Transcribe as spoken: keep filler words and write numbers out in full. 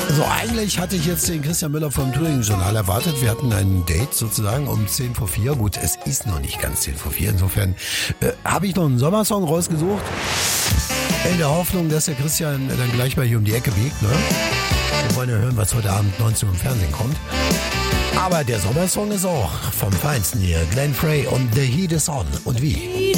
Also eigentlich hatte ich jetzt den Christian Müller vom Touring-Journal erwartet. Wir hatten ein Date sozusagen um zehn vor vier. Gut, es ist noch nicht ganz zehn vor vier. Insofern äh, habe ich noch einen Sommersong rausgesucht. In der Hoffnung, dass der Christian dann gleich mal hier um die Ecke biegt. Ne? Wir wollen ja hören, was heute Abend neunzehn Uhr im Fernsehen kommt. Aber der Sommersong ist auch vom Feinsten hier. Glenn Frey und The Heat is On. Und wie?